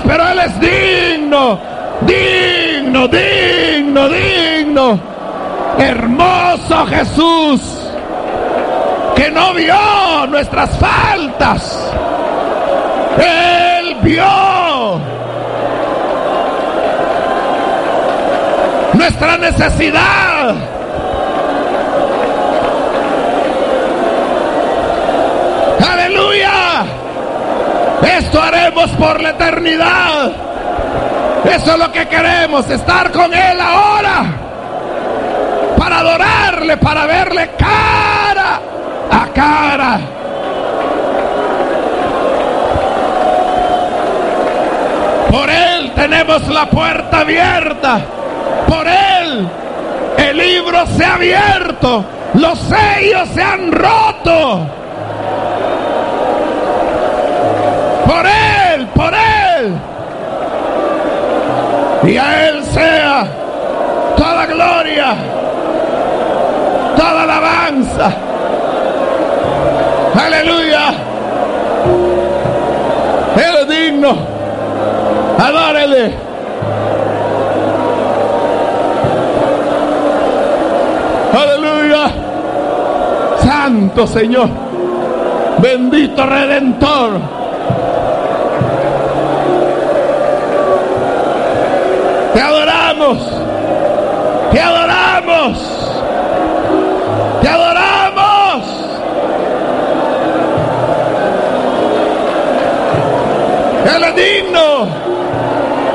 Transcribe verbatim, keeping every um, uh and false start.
pero Él es digno, digno, digno, digno. Hermoso Jesús, que no vio nuestras faltas. Él vio nuestra necesidad. ¡Aleluya! Esto haremos por la eternidad. Eso es lo que queremos, estar con Él ahora, para adorarle, para verle cara a cara. Por Él tenemos la puerta abierta. Por Él el libro se ha abierto. Los sellos se han roto. Por Él, por Él. Y a Él sea toda gloria, toda alabanza. Aleluya. Él es digno. Adórele. Aleluya. Santo Señor. Bendito Redentor. Te adoramos. Te adoramos. Te adoramos. Él es digno.